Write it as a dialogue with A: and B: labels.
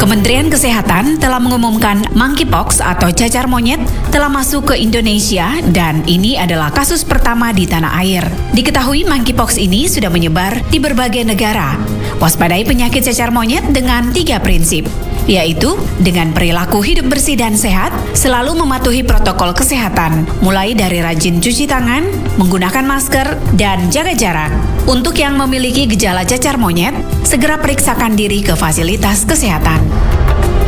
A: Kementerian Kesehatan telah mengumumkan monkeypox atau cacar monyet telah masuk ke Indonesia dan ini adalah kasus pertama di tanah air. Diketahui monkeypox ini sudah menyebar di berbagai negara. Waspadai penyakit cacar monyet dengan 3 prinsip, yaitu dengan perilaku hidup bersih dan sehat, selalu mematuhi protokol kesehatan, mulai dari rajin cuci tangan, menggunakan masker, dan jaga jarak. Untuk yang memiliki gejala cacar monyet, segera periksakan diri ke fasilitas kesehatan.